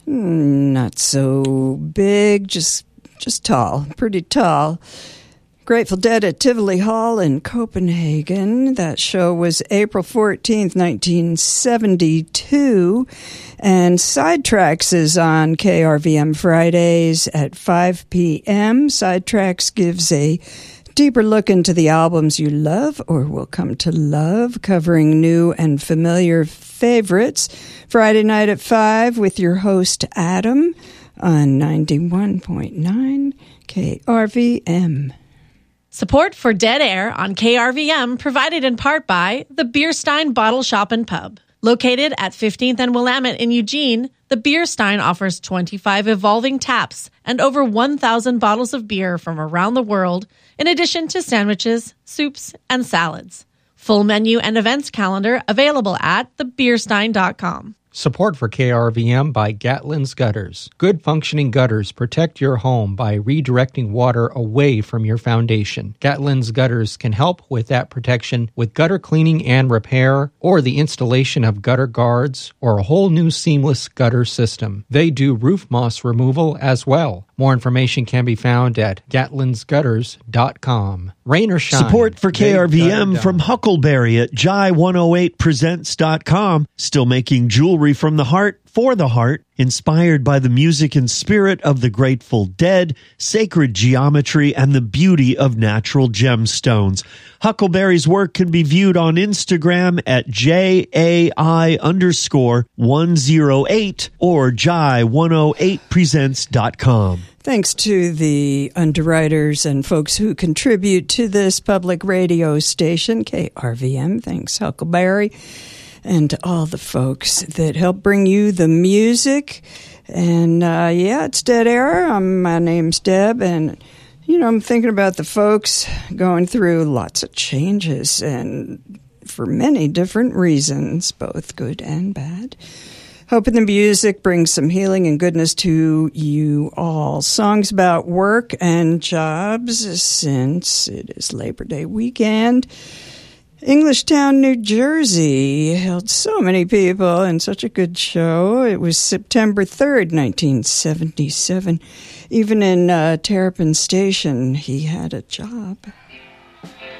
Not so big, just tall, pretty tall. Grateful Dead at Tivoli Hall in Copenhagen. That show was April 14th, 1972. And Sidetracks is on KRVM Fridays at 5 p.m. Sidetracks gives a deeper look into the albums you love or will come to love, covering new and familiar favorites. Friday night at 5 with your host Adam on 91.9 KRVM. Support for Dead Air on KRVM provided in part by the Bierstein Bottle Shop and Pub. Located at 15th and Willamette in Eugene, the Bierstein offers 25 evolving taps and over 1,000 bottles of beer from around the world, in addition to sandwiches, soups, and salads. Full menu and events calendar available at thebierstein.com. Support for KRVM by Gatlin's Gutters. Good functioning gutters protect your home by redirecting water away from your foundation. Gatlin's Gutters can help with that protection with gutter cleaning and repair, or the installation of gutter guards, or a whole new seamless gutter system. They do roof moss removal as well. More information can be found at gatlinsgutters.com. Rain or shine. Support for KRVM from Huckleberry at Jai108presents.com. Still making jewelry from the heart for the heart, inspired by the music and spirit of the Grateful Dead, sacred geometry, and the beauty of natural gemstones. Huckleberry's work can be viewed on Instagram at JAI_108 or Jai108presents.com. Thanks to the underwriters and folks who contribute to this public radio station, KRVM. Thanks, Huckleberry. And to all the folks that help bring you the music. And, it's Dead Air. My name's Deb, and, I'm thinking about the folks going through lots of changes, and for many different reasons, both good and bad. Hoping the music brings some healing and goodness to you all. Songs about work and jobs, since it is Labor Day weekend. Englishtown, New Jersey held so many people and such a good show. It was September 3rd, 1977. Even in Terrapin Station, he had a job.